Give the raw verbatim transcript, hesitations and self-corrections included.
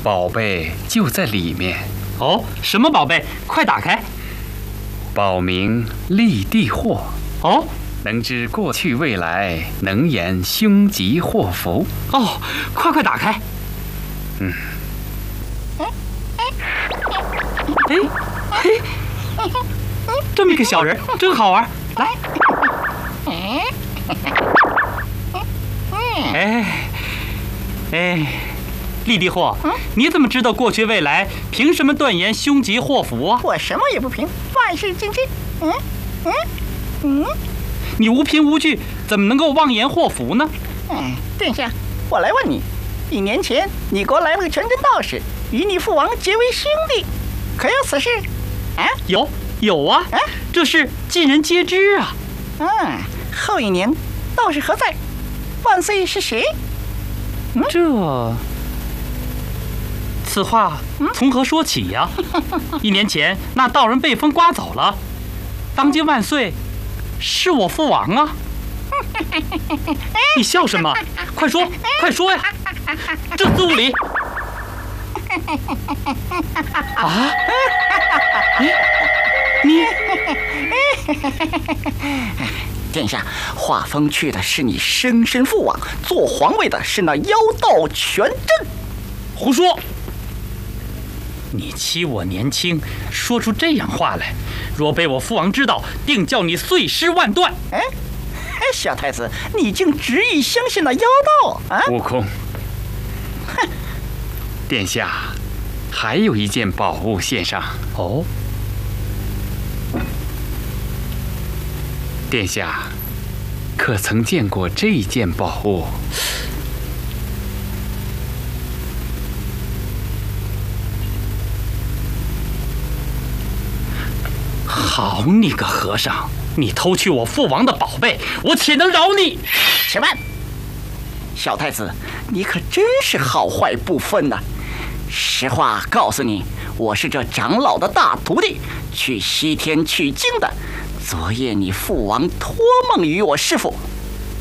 宝贝就在里面。 哦，什么宝贝？快打开！ 宝名立地祸。 哦， 能知过去未来，能言凶吉祸福。 哦，快快打开！ 嗯。 哎嘿，这么一个小人，真好玩。来。哎哎，立地祸，你怎么知道过去未来？凭什么断言凶吉祸福啊？ 我什么也不凭，万事尽知。嗯嗯嗯。 你无凭无据，怎么能够妄言祸福呢？ 哎，殿下，我来问你，一年前你国来了个全真道士，与你父王结为兄弟，可有此事？啊？ 有有啊，啊这事尽人皆知啊。 嗯，后一年道士何在？万岁是谁？ 嗯、这此话从何说起呀、啊？一年前那道人被风刮走了，当今万岁是我父王啊！你笑什么？快说，快说呀！这字无理！啊？你？ 殿下，画风去的是你生身父王，做皇位的是那妖道全真。 胡说！你欺我年轻，说出这样话来，若被我父王知道，定叫你碎尸万段。 哎，哎，小太子，你竟执意相信那妖道啊？ 悟空， 哼！ 殿下，还有一件宝物献上。 哦。 殿下，可曾见过这件宝物？ 好你个和尚，你偷去我父王的宝贝，我岂能饶你？ 且慢，小太子，你可真是好坏不分呐！实话告诉你，我是这长老的大徒弟，去西天取经的。昨夜你父王托梦于我师父，